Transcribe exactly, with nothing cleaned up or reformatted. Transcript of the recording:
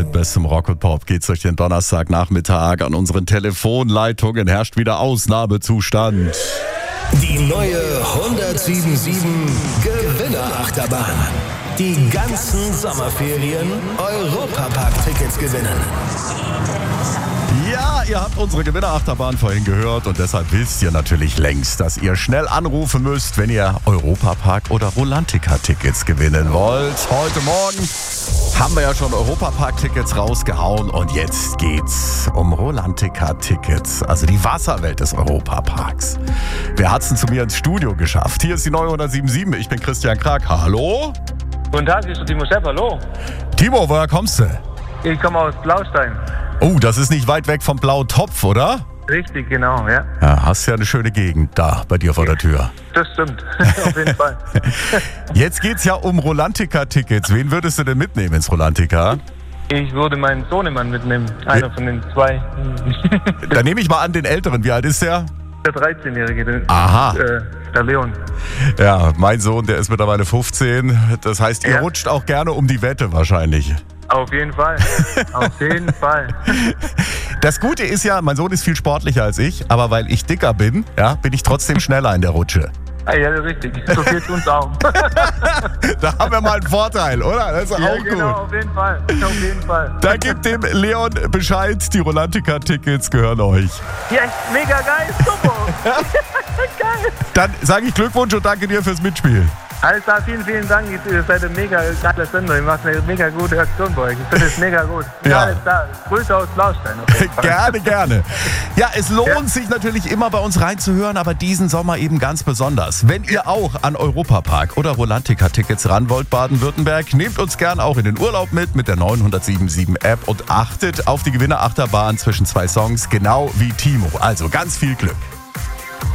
Mit bestem Rock und Pop geht's durch den Donnerstagnachmittag. An unseren Telefonleitungen herrscht wieder Ausnahmezustand. Die neue hundertsieben Komma sieben Gewinnerachterbahn. Die ganzen Sommerferien Europapark-Tickets gewinnen. Ja, ihr habt unsere Gewinnerachterbahn vorhin gehört und deshalb wisst ihr natürlich längst, dass ihr schnell anrufen müsst, wenn ihr Europapark- oder Rolantica-Tickets gewinnen wollt. Heute Morgen haben wir ja schon Europapark-Tickets rausgehauen und jetzt geht's um Rolantica-Tickets, also die Wasserwelt des Europaparks. Wer hat's denn zu mir ins Studio geschafft? Hier ist die neue hundertsieben Komma sieben, ich bin Christian Krag. Hallo? Guten Tag, hier ist der Timo Sepp, hallo. Timo, woher kommst du? Ich komme aus Blaustein. Oh, das ist nicht weit weg vom Blauen Topf, oder? Richtig, genau, ja. Ja, hast ja eine schöne Gegend da bei dir vor der Tür. Das stimmt, auf jeden Fall. Jetzt geht's ja um Rolantica-Tickets. Wen würdest du denn mitnehmen ins Rolantica? Ich würde meinen Sohnemann mitnehmen, einer von den zwei. Dann nehme ich mal an den Älteren. Wie alt ist der? Der dreizehnjährige, der, Aha. äh, der Leon. Ja, mein Sohn, der ist mittlerweile fünfzehn. Das heißt, ihr Ja. rutscht auch gerne um die Wette wahrscheinlich. Auf jeden Fall, auf jeden Fall. Das Gute ist ja, mein Sohn ist viel sportlicher als ich, aber weil ich dicker bin, ja, bin ich trotzdem schneller in der Rutsche. Ah, ja, richtig, so viel zu uns auch. Da haben wir mal einen Vorteil, oder? Das ist Ja, auch genau, gut. auf jeden Fall, auf jeden Fall. Da gibt dem Leon Bescheid, die Rolantica-Tickets gehören euch. Ja, mega geil, super. Geil. Dann sage ich Glückwunsch und danke dir fürs Mitspielen. Alles klar, vielen, vielen Dank. Ihr seid ein mega geiler Sender. Ihr macht eine mega gute Aktion bei euch. Ich finde es mega gut. Ja. Alles klar. Grüße aus Blaustein. auf jeden Fall. Gerne, gerne. Ja, es lohnt Ja. sich natürlich immer bei uns reinzuhören, aber diesen Sommer eben ganz besonders. Wenn ihr auch an Europapark oder Rolantica-Tickets ran wollt, Baden-Württemberg, nehmt uns gern auch in den Urlaub mit mit der neuen hundertsieben Komma sieben App und achtet auf die Gewinnerachterbahn zwischen zwei Songs, genau wie Timo. Also ganz viel Glück.